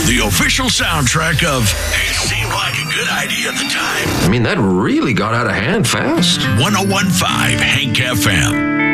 the official soundtrack of It Seemed Like a Good Idea at the Time. I mean, that really got out of hand fast. 101.5 Hank FM.